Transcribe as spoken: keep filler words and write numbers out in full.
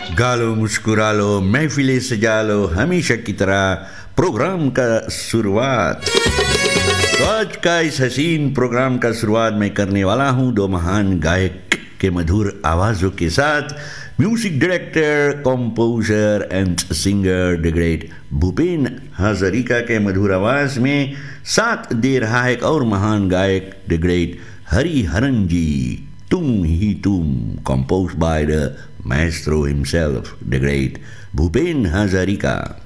गा लो मुस्कुरा लो महफिलें सजा लो हमेशा की तरह प्रोग्राम का शुरुआत। तो आज का इस हसीन प्रोग्राम का शुरुआत मैं करने वाला हूं दो महान गायक के मधुर आवाज़ों के साथ। Music director, composer and singer the great Bhupen Hazarika के मधुर आवाज़ में साथ दे रहा है एक और महान गायक द ग्रेट हरिहरन जी, तुम ही तुम, composed by the maestro himself, the great Bhupen Hazarika.